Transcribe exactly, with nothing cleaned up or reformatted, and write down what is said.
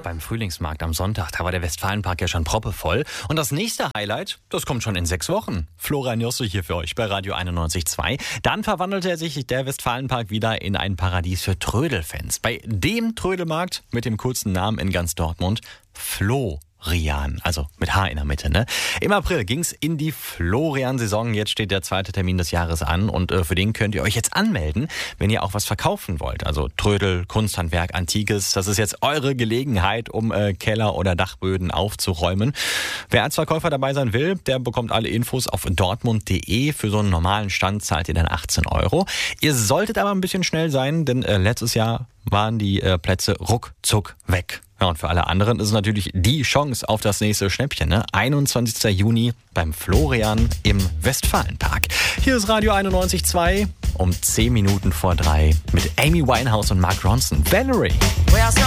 beim Frühlingsmarkt am Sonntag. Da war der Westfalenpark ja schon proppevoll. Und das nächste Highlight, das kommt schon in sechs Wochen. Florian Josse hier für euch bei Radio einundneunzig Komma zwei. Dann verwandelte er sich der Westfalenpark wieder in ein Paradies für Trödelfans. Bei dem Trödelmarkt mit dem kurzen Namen in ganz Dortmund, Flo. Rian, also mit H in der Mitte, ne? Im April ging's in die Florian-Saison. Jetzt steht der zweite Termin des Jahres an und äh, für den könnt ihr euch jetzt anmelden, wenn ihr auch was verkaufen wollt. Also Trödel, Kunsthandwerk, Antikes. Das ist jetzt eure Gelegenheit, um äh, Keller oder Dachböden aufzuräumen. Wer als Verkäufer dabei sein will, der bekommt alle Infos auf dortmund punkt de. Für so einen normalen Stand zahlt ihr dann achtzehn Euro. Ihr solltet aber ein bisschen schnell sein, denn äh, letztes Jahr waren die äh, Plätze ruckzuck weg. Ja, und für alle anderen ist es natürlich die Chance auf das nächste Schnäppchen, ne? einundzwanzigster Juni beim Florian im Westfalenpark. Hier ist Radio einundneunzig Komma zwei um zehn Minuten vor drei mit Amy Winehouse und Mark Ronson. Valerie.